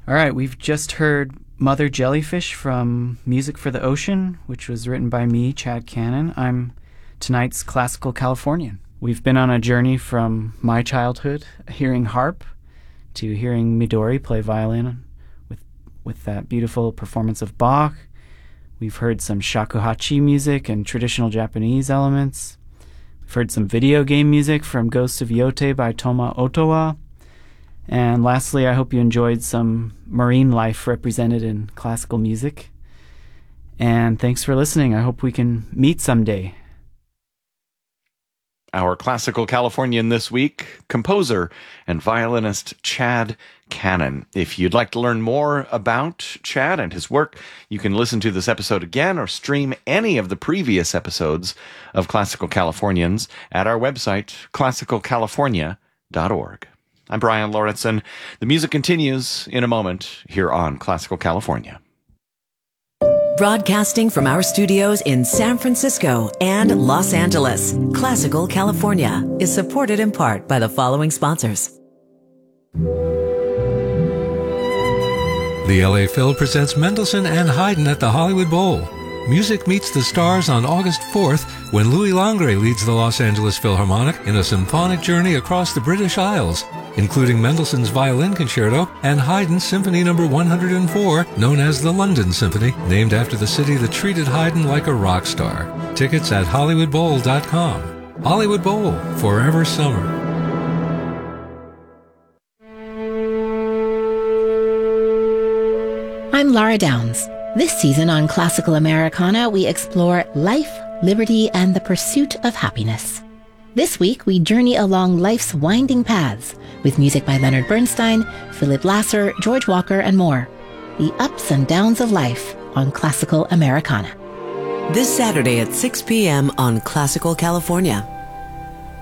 All right, we've just heard Mother Jellyfish from Music for the Ocean, which was written by me, Chad Cannon. I'm tonight's Classical Californian. We've been on a journey from my childhood, hearing harp, to hearing Midori play violin with that beautiful performance of Bach. We've heard some shakuhachi music and traditional Japanese elements. We've heard some video game music from Ghosts of Yote by Toma Otowa. And lastly, I hope you enjoyed some marine life represented in classical music. And thanks for listening. I hope we can meet someday. Our Classical Californian this week, composer and violinist Chad Cannon. If you'd like to learn more about Chad and his work, you can listen to this episode again or stream any of the previous episodes of Classical Californians at our website, classicalcalifornia.org. I'm Brian Lauritsen. The music continues in a moment here on Classical California. Broadcasting from our studios in San Francisco and Los Angeles, Classical California is supported in part by the following sponsors. The LA Phil presents Mendelssohn and Haydn at the Hollywood Bowl. Music meets the stars on August 4th when Louis Langre leads the Los Angeles Philharmonic in a symphonic journey across the British Isles, including Mendelssohn's Violin Concerto and Haydn's Symphony No. 104, known as the London Symphony, named after the city that treated Haydn like a rock star. Tickets at HollywoodBowl.com. Hollywood Bowl, forever summer. I'm Laura Downs. This season on Classical Americana, we explore life, liberty, and the pursuit of happiness. This week, we journey along life's winding paths with music by Leonard Bernstein, Philip Lasser, George Walker, and more. The ups and downs of life on Classical Americana. This Saturday at 6 p.m. on Classical California.